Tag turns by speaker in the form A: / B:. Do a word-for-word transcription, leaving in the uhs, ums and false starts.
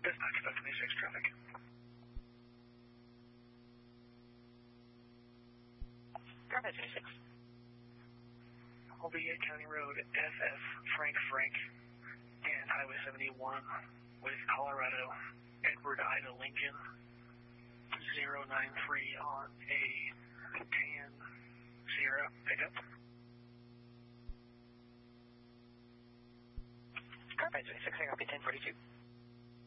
A: Dispatch five twenty-six traffic.
B: five twenty-six.
A: Albeit County Road F F Frank Frank and Highway seventy-one with Colorado Edward Ida Lincoln zero nine three on a tan Sierra pickup.
B: five twenty-six, I copy ten forty-two.